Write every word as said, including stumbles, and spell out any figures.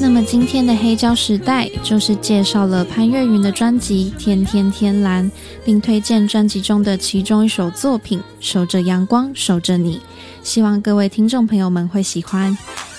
那么今天的黑胶时代就是介绍了潘越云的专辑《天天天蓝》，并推荐专辑中的其中一首作品《守着阳光守着你》，希望各位听众朋友们会喜欢。